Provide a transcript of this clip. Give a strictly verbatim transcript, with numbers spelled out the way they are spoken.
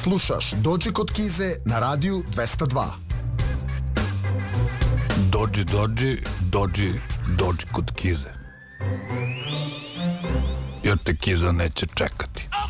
Slušaš Dođi kod Kize na radiju dvesta dva. Dođi, dođi, dođi, dođi kod Kize. Jer te Kiza neće čekati.